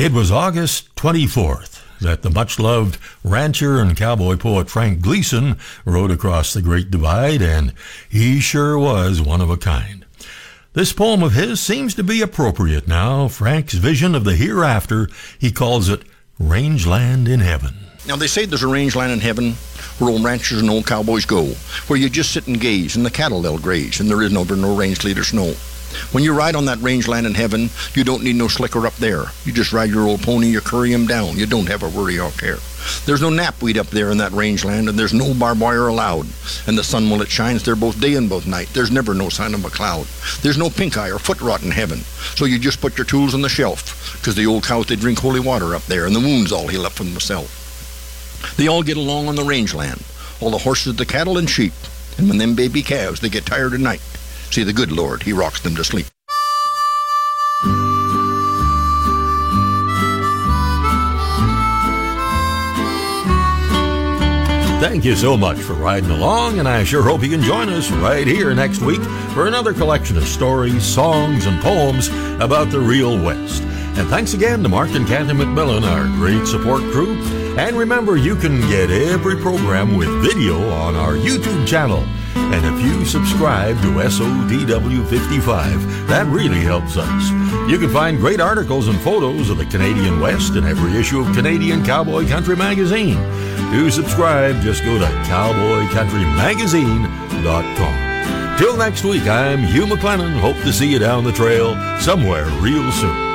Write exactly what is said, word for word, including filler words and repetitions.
It was August twenty-fourth that the much-loved rancher and cowboy poet Frank Gleason rode across the Great Divide, and he sure was one of a kind. This poem of his seems to be appropriate now. Frank's vision of the hereafter, he calls it Rangeland in Heaven. Now, they say there's a rangeland in heaven where old ranchers and old cowboys go, where you just sit and gaze, and the cattle they'll graze, and there is no, no rain, sleet, or snow. When you ride on that rangeland in heaven, you don't need no slicker up there. You just ride your old pony, you curry him down. You don't have a worry or care. There's no knapweed up there in that rangeland, and there's no barbed wire allowed. And the sun, well, it shines there both day and both night. There's never no sign of a cloud. There's no pink eye or foot rot in heaven. So you just put your tools on the shelf, because the old cows, they drink holy water up there, and the wound's all he left from himself. They all get along on the rangeland, all the horses, the cattle, and sheep. And when them baby calves, they get tired at night, see, the good Lord, he rocks them to sleep. Thank you so much for riding along, and I sure hope you can join us right here next week for another collection of stories, songs, and poems about the real West. And thanks again to Mark and Kathy McMillan, our great support crew. And remember, you can get every program with video on our YouTube channel. And if you subscribe to S O D W fifty-five, that really helps us. You can find great articles and photos of the Canadian West in every issue of Canadian Cowboy Country Magazine. To subscribe, just go to cowboy country magazine dot com. Till next week, I'm Hugh McLennan. Hope to see you down the trail somewhere real soon.